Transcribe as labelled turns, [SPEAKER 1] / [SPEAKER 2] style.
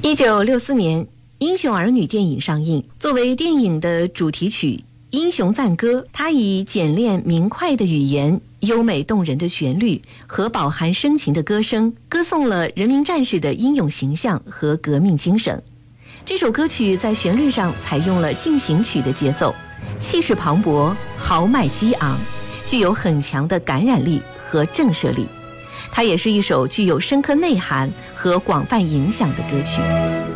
[SPEAKER 1] 1964年，《英雄儿女》电影上映，作为电影的主题曲《英雄赞歌》，它以简练明快的语言、优美动人的旋律和饱含深情的歌声，歌颂了人民战士的英勇形象和革命精神。这首歌曲在旋律上采用了进行曲的节奏，气势磅礴，豪迈激昂，具有很强的感染力和震慑力。它也是一首具有深刻内涵和广泛影响的歌曲。